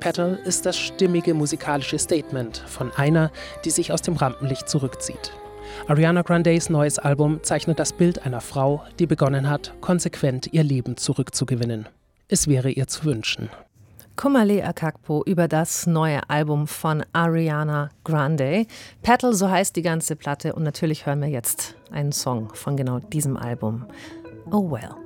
Petal ist das stimmige musikalische Statement von einer, die sich aus dem Rampenlicht zurückzieht. Ariana Grandes neues Album zeichnet das Bild einer Frau, die begonnen hat, konsequent ihr Leben zurückzugewinnen. Es wäre ihr zu wünschen. Kumale Akakpo über das neue Album von Ariana Grande. Petal, so heißt die ganze Platte. Und natürlich hören wir jetzt einen Song von genau diesem Album. Oh well.